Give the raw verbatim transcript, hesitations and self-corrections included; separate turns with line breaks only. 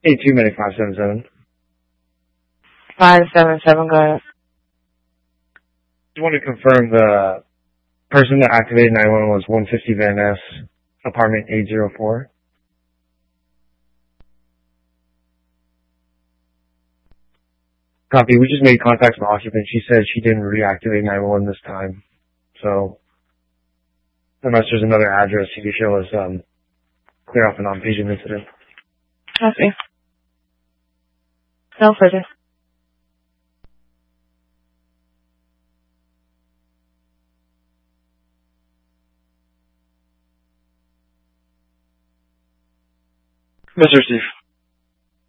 Eight two medic five seven seven.
Five seven seven, go ahead.
Just want to confirm the person that activated nine one one was one fifty Van Ness, apartment eight zero four. Copy. We just made contact with the occupant. She said she didn't reactivate nine one one this time. So, unless there's another address, you can show us um, clear off a non-patient incident.
Copy. No further.
Mister Steve.